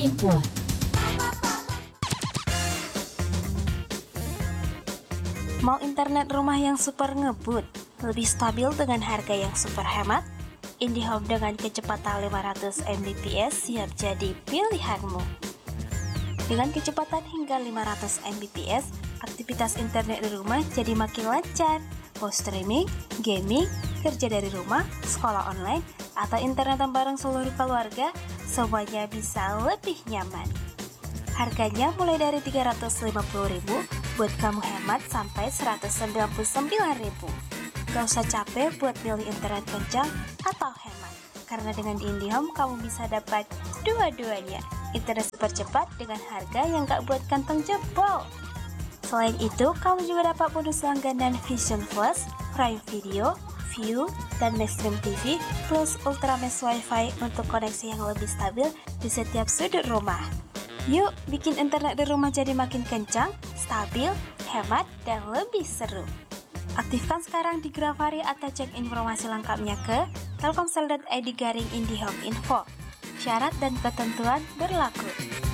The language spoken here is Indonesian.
Info. Mau internet rumah yang super ngebut, lebih stabil dengan harga yang super hemat? IndiHome dengan kecepatan 500 Mbps siap jadi pilihanmu. Dengan kecepatan hingga 500 Mbps, aktivitas internet di rumah jadi makin lancar. Mau streaming, gaming, kerja dari rumah, sekolah online, atau internetan bareng seluruh keluarga, semuanya bisa lebih nyaman. Harganya mulai dari 350.000, buat kamu hemat sampai 199.000. Gak usah capek buat milih internet kencang atau hemat, karena dengan IndiHome kamu bisa dapat dua-duanya. Internet super cepat dengan harga yang gak buat kantong jebol. Selain itu, kamu juga dapat bonus langganan Vision Plus, Prime Video, View, dan Mainstream TV, plus Ultramesh Wi-Fi untuk koneksi yang lebih stabil di setiap sudut rumah. Yuk, bikin internet di rumah jadi makin kencang, stabil, hemat, dan lebih seru. Aktifkan sekarang di Grafari atau cek informasi lengkapnya ke telkomsel.id/IndiHome Info. Syarat dan ketentuan berlaku.